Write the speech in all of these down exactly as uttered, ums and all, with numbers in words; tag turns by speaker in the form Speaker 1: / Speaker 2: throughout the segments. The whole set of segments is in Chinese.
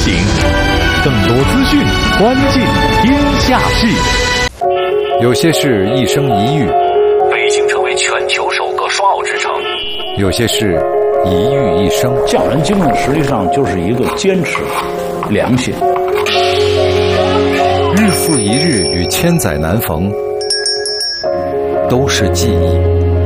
Speaker 1: 行。更多资讯，关键天下事。
Speaker 2: 有些事一生一遇，
Speaker 3: 北京成为全球首个双奥之城。
Speaker 2: 有些事一遇一生。
Speaker 4: 匠人精神实际上就是一个坚持、良心。
Speaker 2: 日复一日与千载难逢，都是记忆。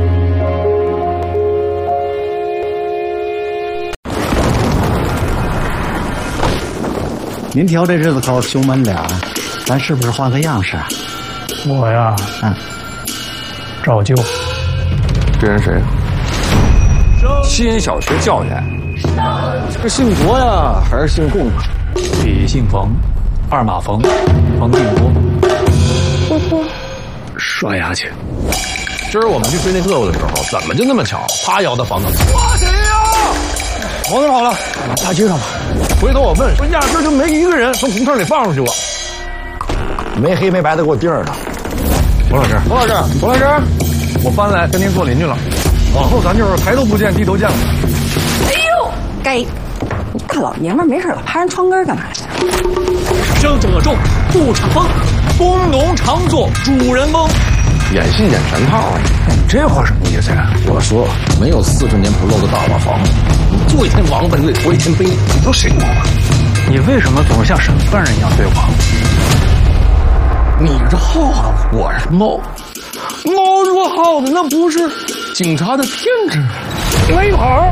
Speaker 5: 您挑这日子可凶猛点儿，咱是不是换个样式？
Speaker 6: 我呀，
Speaker 5: 嗯，
Speaker 6: 照旧。
Speaker 7: 这人谁？西安小学教员。是姓卓呀，还是姓贡啊？
Speaker 6: 李姓冯，二马冯，冯定波。
Speaker 8: 波波，
Speaker 4: 刷牙去。
Speaker 7: 今儿我们去追那特务的时候，怎么就那么巧，他摇的房子？抓谁呀？往哪跑了？
Speaker 4: 大街上吧。
Speaker 7: 回头我问，说压根就没一个人从胡同里放出去过。
Speaker 4: 没黑没白的给我盯着他。
Speaker 7: 冯老师，冯老师，冯老师，我搬来跟您做邻居了，往后咱就是抬头不见低头见了。
Speaker 8: 哎呦，该！你大老爷们没事老爬人窗根干嘛去？
Speaker 6: 生者众，不逞风，工农常作主人翁。
Speaker 7: 演戏演全套啊！
Speaker 4: 你这话什么意思呀？
Speaker 7: 我说没有四十年不漏的大瓦房，你做一天王八你得驮一天碑，你说谁王八？
Speaker 6: 你为什么总是像审犯人一样对我？
Speaker 7: 你是耗子，我是猫，猫捉耗子那不是警察的天职。来一会儿。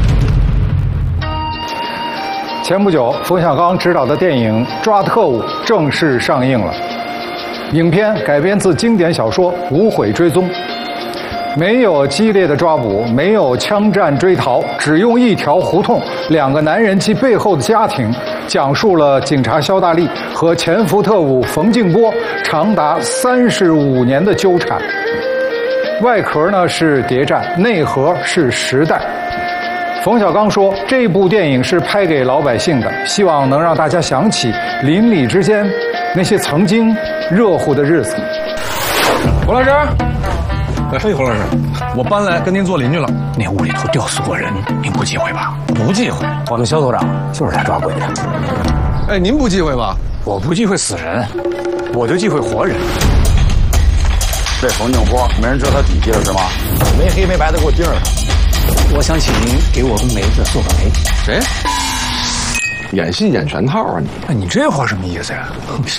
Speaker 9: 前不久，冯小刚执导的电影《抓特务》正式上映了。影片改编自经典小说《无悔追踪》，没有激烈的抓捕，没有枪战追逃，只用一条胡同、两个男人及背后的家庭，讲述了警察肖大力和潜伏特务冯静波长达三十五年的纠缠。外壳呢是谍战，内核是时代。冯小刚说，这部电影是拍给老百姓的，希望能让大家想起邻里之间那些曾经热乎的日子。
Speaker 7: 冯老师，哎，嘿，冯老师，我搬来跟您做邻居了。
Speaker 4: 那屋里头吊死过人，您不忌讳吧？
Speaker 7: 不忌讳，
Speaker 4: 我们肖所长就是来抓鬼的。
Speaker 7: 哎，您不忌讳吧？
Speaker 4: 我不忌讳死人，我就忌讳活人。
Speaker 10: 这冯静波没人知道他底细了是吗？没黑没白的给我盯着他。
Speaker 4: 我想请您给我跟梅子做个媒。
Speaker 7: 谁？演戏演全套啊你！
Speaker 4: 哎，你这话什么意思呀？
Speaker 7: 行。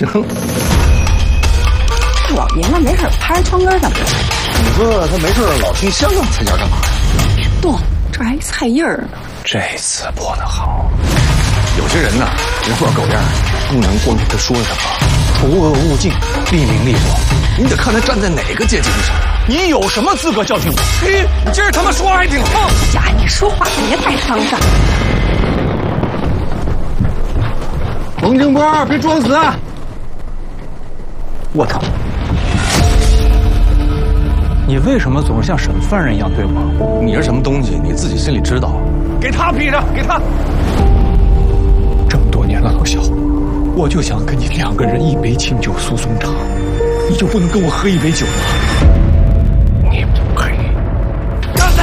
Speaker 8: 老爷们没事爬人窗根干嘛？
Speaker 10: 你说他没事老去香港参加干嘛呀？
Speaker 8: 别动，这还一菜叶儿呢。
Speaker 4: 这次播得好。
Speaker 7: 有些人呐，人模狗样，不能光听他说什么。
Speaker 4: 除恶务尽，利民利国。
Speaker 7: 你得看他站在哪个阶级上。
Speaker 6: 你有什么资格教训我？
Speaker 7: 嘿，你今儿他妈说话还挺横。
Speaker 8: 呀，你说话别太伤感。
Speaker 10: 冯静波，别装死！
Speaker 4: 我操！
Speaker 6: 你为什么总是像审犯人一样对我？
Speaker 7: 你是什么东西，你自己心里知道。
Speaker 6: 给他劈着，给他！这么多年了，老肖，我就想跟你两个人一杯清酒诉衷肠，你就不能跟我喝一杯酒吗？
Speaker 4: 你不配！
Speaker 6: 干谁？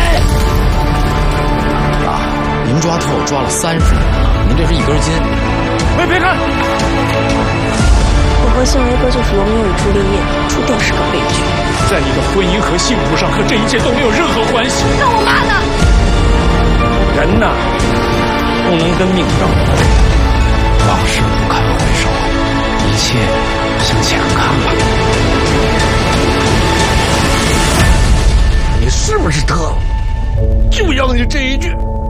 Speaker 11: 啊，您抓特务抓了三十年了，您这是一根筋。
Speaker 6: 喂，别看！
Speaker 8: 我和幸维哥就是罗密欧与朱丽叶，注定是个悲剧。
Speaker 6: 在你的婚姻和幸福上，和这一切都没有任何关系。
Speaker 8: 那我妈呢？
Speaker 6: 人呐，不能跟命争。
Speaker 4: 往事不堪回首，一切向前看吧。
Speaker 7: 你是不是特务？就要你这一句。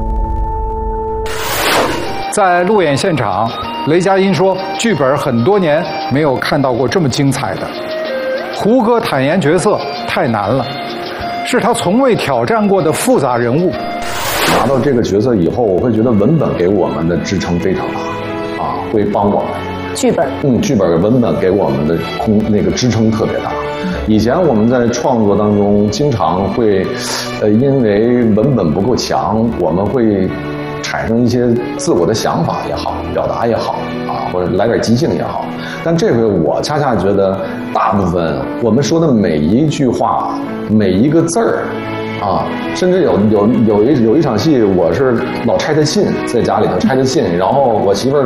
Speaker 9: 在路演现场，雷佳音说，剧本很多年没有看到过这么精彩的。胡歌坦言角色太难了，是他从未挑战过的复杂人物。
Speaker 12: 拿到这个角色以后，我会觉得文本给我们的支撑非常大，啊，会帮我们。
Speaker 8: 剧本，
Speaker 12: 嗯，剧本文本给我们的空那个支撑特别大。以前我们在创作当中经常会，呃，因为文本不够强，我们会产生一些自我的想法也好，表达也好，啊，或者来点即兴也好。但这回我恰恰觉得，大部分我们说的每一句话，每一个字儿。啊，甚至有有有一有一场戏，我是老拆他信，在家里头拆他信，然后我媳妇儿